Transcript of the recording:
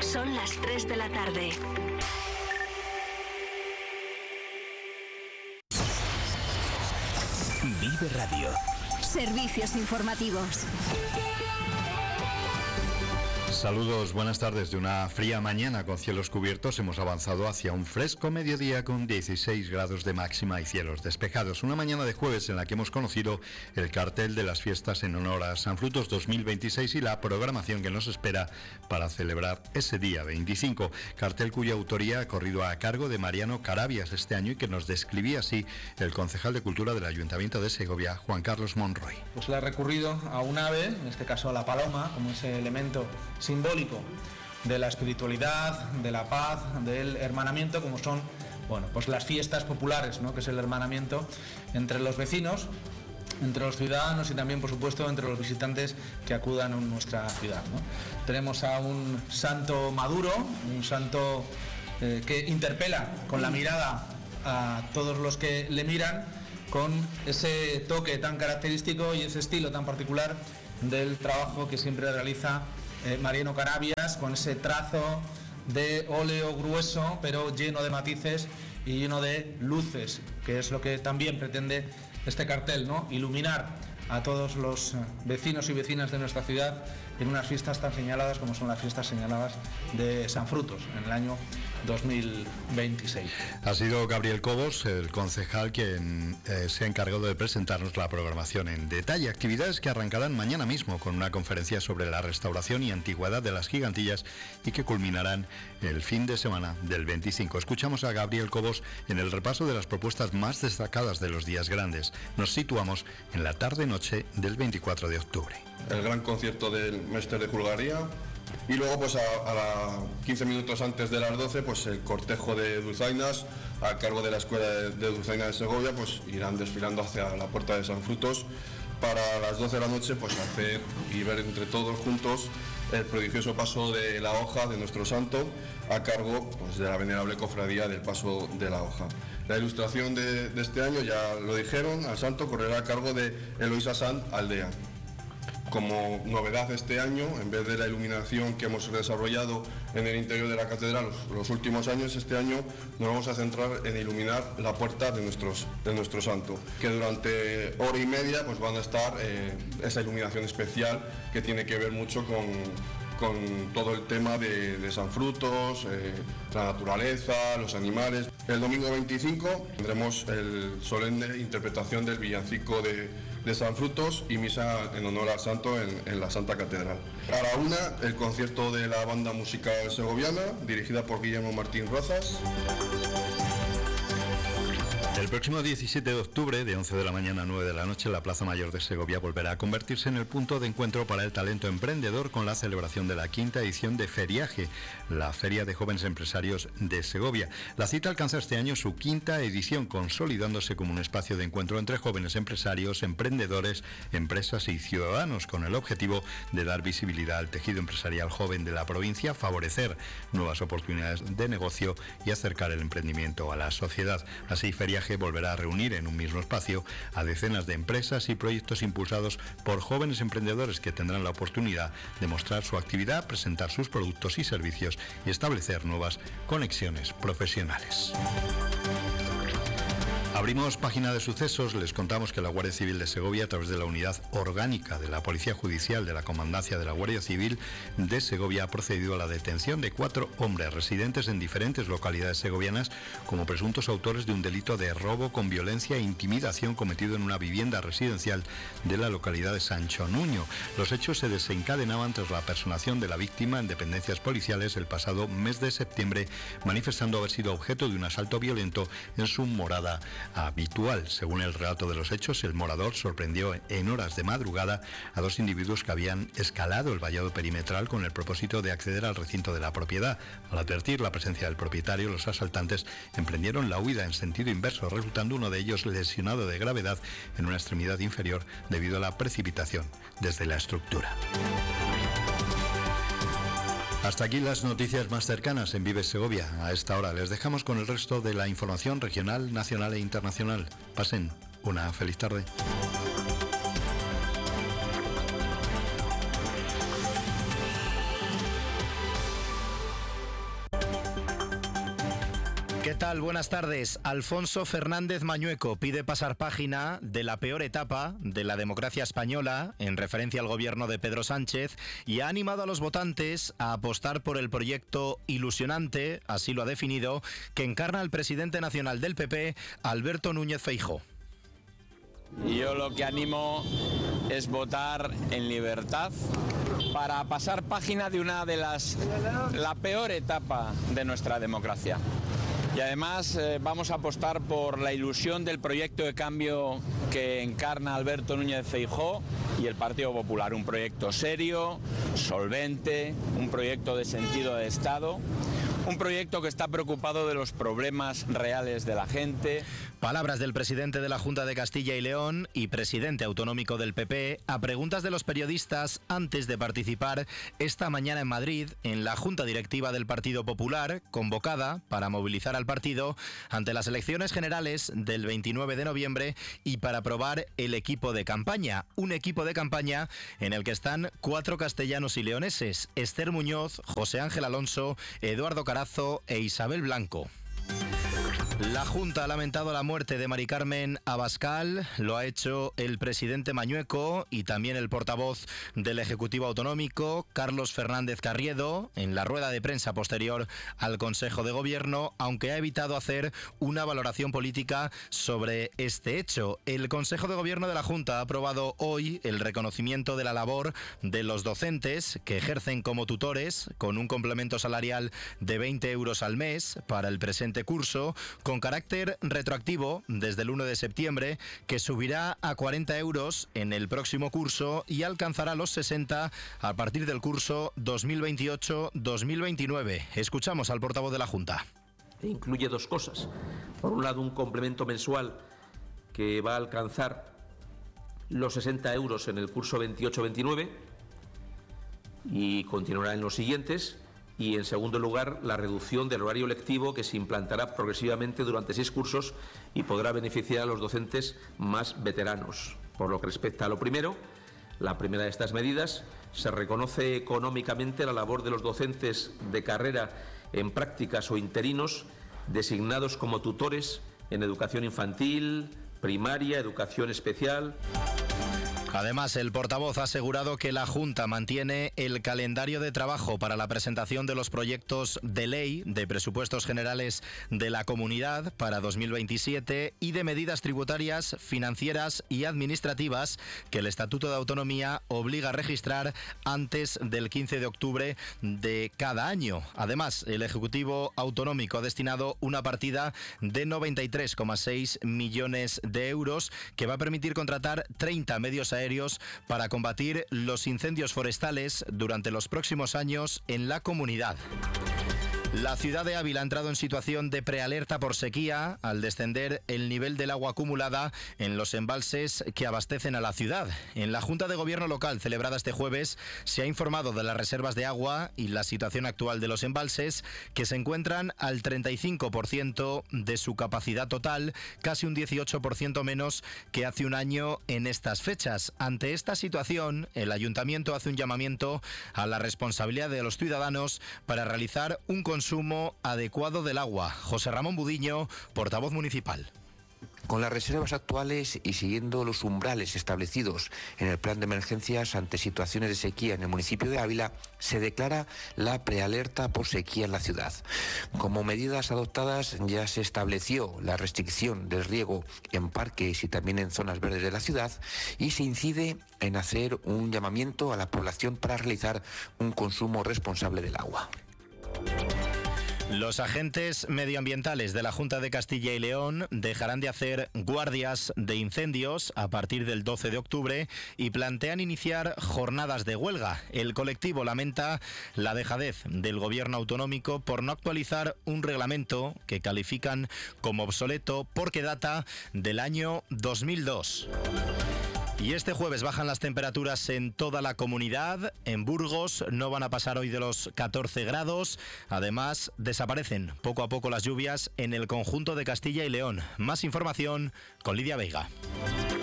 Son las 3 de la tarde. Vive Radio. Servicios informativos. Saludos, buenas tardes. De una fría mañana con cielos cubiertos hemos avanzado hacia un fresco mediodía con 16 grados de máxima y cielos despejados. Una mañana de jueves en la que hemos conocido el cartel de las fiestas en honor a San Frutos 2026 y la programación que nos espera para celebrar ese día 25. Cartel cuya autoría ha corrido a cargo de Mariano Carabias este año y que nos describía así el concejal de Cultura del Ayuntamiento de Segovia, Juan Carlos Monroy. Pues le ha recurrido a un ave, en este caso a la paloma, como ese elemento simbólico de la espiritualidad, de la paz, del hermanamiento, como son, bueno, pues las fiestas populares, ¿no?, que es el hermanamiento entre los vecinos, entre los ciudadanos y también, por supuesto, entre los visitantes que acudan a nuestra ciudad, ¿no? Tenemos a un santo maduro, un santo que interpela con la mirada a todos los que le miran, con ese toque tan característico y ese estilo tan particular del trabajo que siempre realiza Mariano Carabias, con ese trazo de óleo grueso pero lleno de matices y lleno de luces, que es lo que también pretende este cartel, ¿no? Iluminar a todos los vecinos y vecinas de nuestra ciudad en unas fiestas tan señaladas como son las fiestas señaladas de San Frutos en el año 2026. Ha sido Gabriel Cobos, el concejal, quien se ha encargado de presentarnos la programación en detalle. Actividades que arrancarán mañana mismo con una conferencia sobre la restauración y antigüedad de las gigantillas y que culminarán el fin de semana del 25. Escuchamos a Gabriel Cobos en el repaso de las propuestas más destacadas de los días grandes. Nos situamos en la tarde-noche del 24 de octubre. El gran concierto del Mestre de Julgaría. Y luego, pues a 15 minutos antes de las 12, pues el cortejo de dulzainas a cargo de la Escuela de Dulzaina de Segovia, pues irán desfilando hacia la Puerta de San Frutos para las 12 de la noche, pues hacer y ver entre todos juntos el prodigioso paso de la hoja de nuestro santo a cargo, pues, de la venerable cofradía del paso de la hoja. La ilustración de este año, ya lo dijeron, al santo correrá a cargo de Eloísa Sanz Aldea. Como novedad este año, en vez de la iluminación que hemos desarrollado en el interior de la catedral los últimos años, este año nos vamos a centrar en iluminar la puerta de nuestro santo, que durante hora y media pues van a estar esa iluminación especial que tiene que ver mucho con todo el tema de San Frutos, la naturaleza, los animales. El domingo 25 tendremos el solemne interpretación del villancico de San Frutos y misa en honor al santo en la Santa Catedral. A la 1, el concierto de la banda musical segoviana, dirigida por Guillermo Martín Rozas. El próximo 17 de octubre, de 11 de la mañana a 9 de la noche, la Plaza Mayor de Segovia volverá a convertirse en el punto de encuentro para el talento emprendedor con la celebración de la 5ª edición de Feriaje, la Feria de Jóvenes Empresarios de Segovia. La cita alcanza este año su 5ª edición, consolidándose como un espacio de encuentro entre jóvenes empresarios, emprendedores, empresas y ciudadanos, con el objetivo de dar visibilidad al tejido empresarial joven de la provincia, favorecer nuevas oportunidades de negocio y acercar el emprendimiento a la sociedad. Así, Feriaje volverá a reunir en un mismo espacio a decenas de empresas y proyectos impulsados por jóvenes emprendedores que tendrán la oportunidad de mostrar su actividad, presentar sus productos y servicios y establecer nuevas conexiones profesionales. Abrimos página de sucesos. Les contamos que la Guardia Civil de Segovia, a través de la unidad orgánica de la Policía Judicial de la Comandancia de la Guardia Civil de Segovia, ha procedido a la detención de 4 hombres residentes en diferentes localidades segovianas como presuntos autores de un delito de robo con violencia e intimidación cometido en una vivienda residencial de la localidad de Sancho Nuño. Los hechos se desencadenaban tras la personación de la víctima en dependencias policiales el pasado mes de septiembre, manifestando haber sido objeto de un asalto violento en su morada habitual. Según el relato de los hechos, el morador sorprendió en horas de madrugada a 2 individuos que habían escalado el vallado perimetral con el propósito de acceder al recinto de la propiedad. Al advertir la presencia del propietario, los asaltantes emprendieron la huida en sentido inverso, resultando uno de ellos lesionado de gravedad en una extremidad inferior debido a la precipitación desde la estructura. Hasta aquí las noticias más cercanas en Vive Segovia. A esta hora les dejamos con el resto de la información regional, nacional e internacional. Pasen una feliz tarde. ¿Qué tal? Buenas tardes. Alfonso Fernández Mañueco pide pasar página de la peor etapa de la democracia española en referencia al gobierno de Pedro Sánchez y ha animado a los votantes a apostar por el proyecto ilusionante, así lo ha definido, que encarna el presidente nacional del PP, Alberto Núñez Feijóo. Yo lo que animo es votar en libertad para pasar página de la peor etapa de nuestra democracia. Y además vamos a apostar por la ilusión del proyecto de cambio que encarna Alberto Núñez Feijóo y el Partido Popular. Un proyecto serio, solvente, un proyecto de sentido de Estado, un proyecto que está preocupado de los problemas reales de la gente. Palabras del presidente de la Junta de Castilla y León y presidente autonómico del PP a preguntas de los periodistas antes de participar esta mañana en Madrid en la Junta Directiva del Partido Popular, convocada para movilizar al partido ante las elecciones generales del 29 de noviembre y para aprobar el equipo de campaña. Un equipo de campaña en el que están 4 castellanos y leoneses: Esther Muñoz, José Ángel Alonso, Eduardo Carazo e Isabel Blanco. La Junta ha lamentado la muerte de Mari Carmen Abascal, lo ha hecho el presidente Mañueco y también el portavoz del Ejecutivo Autonómico, Carlos Fernández Carriedo, en la rueda de prensa posterior al Consejo de Gobierno, aunque ha evitado hacer una valoración política sobre este hecho. El Consejo de Gobierno de la Junta ha aprobado hoy el reconocimiento de la labor de los docentes que ejercen como tutores, con un complemento salarial de 20 euros al mes para el presente curso, con carácter retroactivo desde el 1 de septiembre, que subirá a 40 euros en el próximo curso y alcanzará los 60 a partir del curso 2028-2029. Escuchamos al portavoz de la Junta. Incluye 2 cosas. Por un lado, un complemento mensual que va a alcanzar los 60 euros en el curso 28-29 y continuará en los siguientes. Y, en segundo lugar, la reducción del horario lectivo que se implantará progresivamente durante 6 cursos y podrá beneficiar a los docentes más veteranos. Por lo que respecta a lo primero, la primera de estas medidas, se reconoce económicamente la labor de los docentes de carrera en prácticas o interinos designados como tutores en educación infantil, primaria, educación especial. Además, el portavoz ha asegurado que la Junta mantiene el calendario de trabajo para la presentación de los proyectos de ley de presupuestos generales de la comunidad para 2027 y de medidas tributarias, financieras y administrativas que el Estatuto de Autonomía obliga a registrar antes del 15 de octubre de cada año. Además, el Ejecutivo Autonómico ha destinado una partida de 93,6 millones de euros que va a permitir contratar 30 medios aéreos para combatir los incendios forestales durante los próximos años en la comunidad. La ciudad de Ávila ha entrado en situación de prealerta por sequía al descender el nivel del agua acumulada en los embalses que abastecen a la ciudad. En la Junta de Gobierno local celebrada este jueves se ha informado de las reservas de agua y la situación actual de los embalses, que se encuentran al 35% de su capacidad total, casi un 18% menos que hace un año en estas fechas. Ante esta situación, el Ayuntamiento hace un llamamiento a la responsabilidad de los ciudadanos para realizar un consumo adecuado del agua. José Ramón Budiño, portavoz municipal. Con las reservas actuales y siguiendo los umbrales establecidos en el plan de emergencias ante situaciones de sequía en el municipio de Ávila, se declara la prealerta por sequía en la ciudad. Como medidas adoptadas, ya se estableció la restricción del riego en parques y también en zonas verdes de la ciudad, y se incide en hacer un llamamiento a la población para realizar un consumo responsable del agua. Los agentes medioambientales de la Junta de Castilla y León dejarán de hacer guardias de incendios a partir del 12 de octubre y plantean iniciar jornadas de huelga. El colectivo lamenta la dejadez del gobierno autonómico por no actualizar un reglamento que califican como obsoleto porque data del año 2002. Y este jueves bajan las temperaturas en toda la comunidad. En Burgos no van a pasar hoy de los 14 grados. Además, desaparecen poco a poco las lluvias en el conjunto de Castilla y León. Más información con Lidia Veiga.